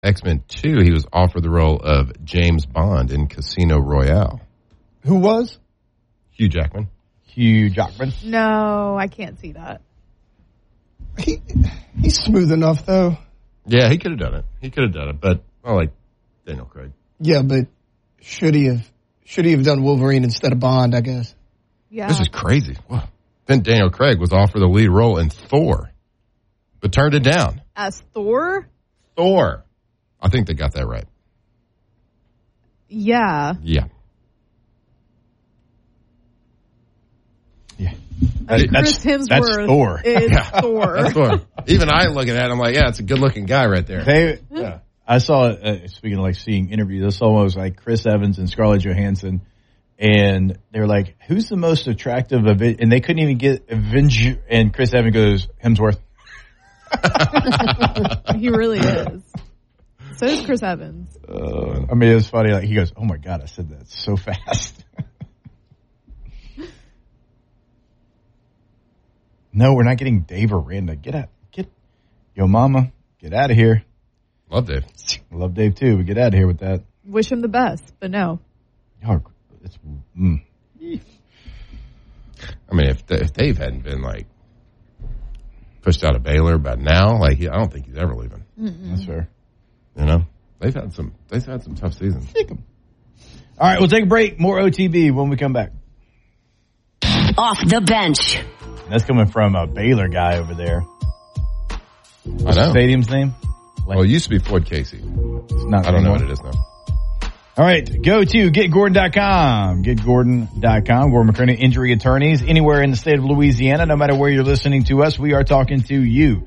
X-Men 2, he was offered the role of James Bond in Casino Royale. Who was? Hugh Jackman. No, I can't see that. He's smooth enough, though. Yeah, he could have done it. But I like Daniel Craig. Yeah, but should he have done Wolverine instead of Bond, I guess? Yeah. This is crazy. Wow. Then Daniel Craig was offered the lead role in Thor, but turned it down. As Thor? Thor. I think they got that right. Yeah. Yeah. Chris Hemsworth that's Thor. Is Thor. That's Thor. Even I looking at it, I'm like, yeah, it's a good-looking guy right there. I saw, speaking of like seeing interviews, I saw one was like Chris Evans and Scarlett Johansson, and they're like, who's the most attractive of it? And they couldn't even get Avenger, and Chris Evans goes, Hemsworth. He really is. So is Chris Evans. I mean, it was funny. Like he goes, oh my God, I said that so fast. No, we're not getting Dave Aranda. Yo, mama, get out of here. Love Dave. Love Dave too, but get out of here with that. Wish him the best, but no. I mean, if Dave hadn't been like pushed out of Baylor by now, like I don't think he's ever leaving. That's fair. You know, they've had some tough seasons. All right, we'll take a break. More OTB when we come back. Off the bench. That's coming from a Baylor guy over there. I know. Stadium's name? Well, it used to be Ford Casey. It's not I don't know anymore. what it is now. All right, go to GetGordon.com. GetGordon.com. Gordon McKernan, injury attorneys. Anywhere in the state of Louisiana, no matter where you're listening to us, we are talking to you.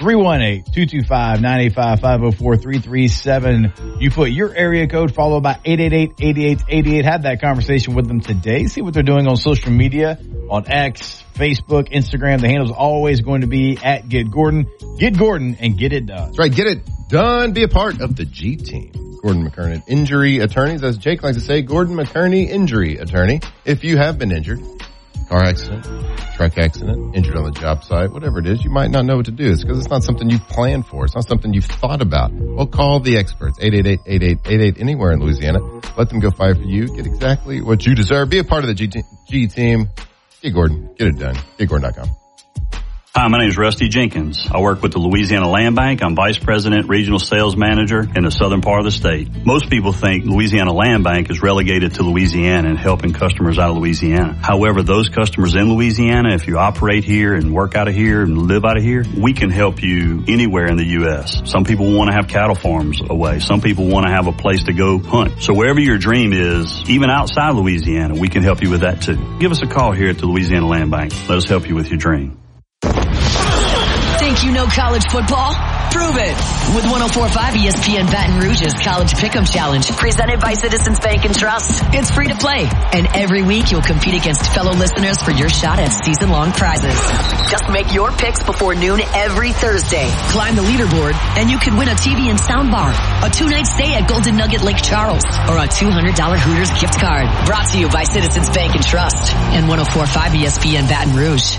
318-225-985-504-337. You put your area code followed by 888-8888. Have that conversation with them today. See what they're doing on social media, on X, Facebook, Instagram. The handle's always going to be at Get Gordon. Get Gordon and get it done. That's right. Get it done. Be a part of the G team. Gordon McKernan, injury attorneys. As Jake likes to say, Gordon McKernan, injury attorney. If you have been injured, car accident, truck accident, injured on the job site, whatever it is, you might not know what to do. It's because it's not something you've planned for. It's not something you've thought about. Well, call the experts, 888-8888, anywhere in Louisiana. Let them go fight for you. Get exactly what you deserve. Be a part of the G team. Get Gordon. Get it done. GetGordon.com. Hi, my name is Rusty Jenkins. I work with the Louisiana Land Bank. I'm Vice President, Regional Sales Manager in the southern part of the state. Most people think Louisiana Land Bank is relegated to Louisiana and helping customers out of Louisiana. However, those customers in Louisiana, if you operate here and work out of here and live out of here, we can help you anywhere in the U.S. Some people want to have cattle farms away. Some people want to have a place to go hunt. So wherever your dream is, even outside Louisiana, we can help you with that too. Give us a call here at the Louisiana Land Bank. Let us help you with your dream. Think you know college football? Prove it with 104.5 ESPN Baton Rouge's College Pick'em Challenge, presented by Citizens Bank and Trust. It's free to play, and every week you'll compete against fellow listeners for your shot at season-long prizes. Just make your picks before noon every Thursday. Climb the leaderboard, and you could win a TV and soundbar, a 2-night stay at Golden Nugget Lake Charles, or a $200 Hooters gift card. Brought to you by Citizens Bank and Trust and 104.5 ESPN Baton Rouge.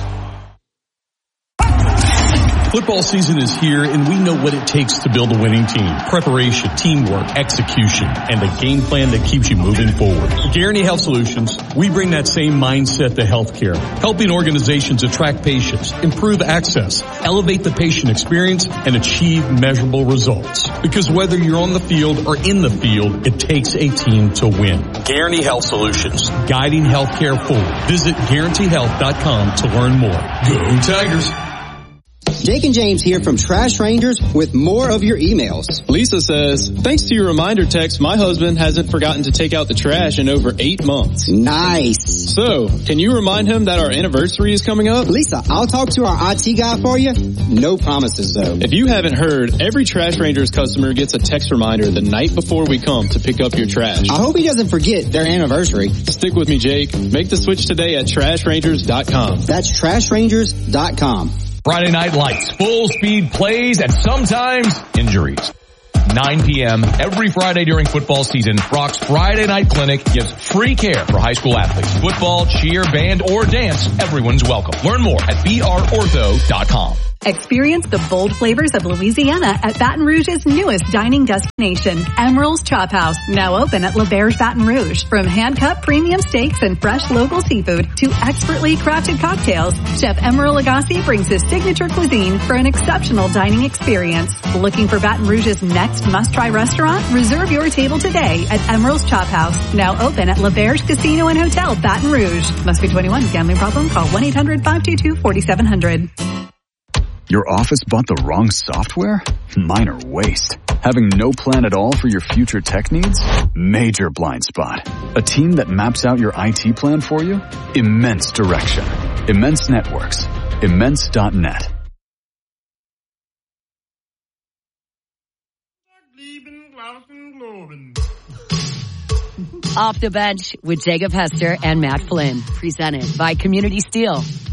Football season is here, and we know what it takes to build a winning team. Preparation, teamwork, execution, and a game plan that keeps you moving forward. At Guarantee Health Solutions, we bring that same mindset to healthcare, helping organizations attract patients, improve access, elevate the patient experience, and achieve measurable results. Because whether you're on the field or in the field, it takes a team to win. Guarantee Health Solutions, guiding healthcare forward. Visit GuaranteeHealth.com to learn more. Go Tigers! Jake and James here from Trash Rangers with more of your emails. Lisa says, thanks to your reminder text, my husband hasn't forgotten to take out the trash in over 8 months. Nice. So, can you remind him that our anniversary is coming up? Lisa, I'll talk to our IT guy for you. No promises though. If you haven't heard, every Trash Rangers customer gets a text reminder the night before we come to pick up your trash. I hope he doesn't forget their anniversary. Stick with me, Jake. Make the switch today at TrashRangers.com. That's TrashRangers.com. Friday Night Lights, full speed plays, and sometimes injuries. 9 p.m. every Friday during football season, Brock's Friday Night Clinic gives free care for high school athletes. Football, cheer, band, or dance, everyone's welcome. Learn more at brortho.com. Experience the bold flavors of Louisiana at Baton Rouge's newest dining destination, Emeril's Chop House, now open at L'Auberge Baton Rouge. From hand-cut premium steaks and fresh local seafood to expertly crafted cocktails, Chef Emeril Lagasse brings his signature cuisine for an exceptional dining experience. Looking for Baton Rouge's next must-try restaurant? Reserve your table today at Emeril's Chop House, now open at L'Auberge Casino and Hotel, Baton Rouge. Must be 21. Gambling problem? Call 1-800-522-4700. Your office bought the wrong software? Minor waste. Having no plan at all for your future tech needs? Major blind spot. A team that maps out your IT plan for you? Immense direction. Immense Networks. Immense.net. Off the Bench with Jacob Hester and Matt Flynn. Presented by Community Steel.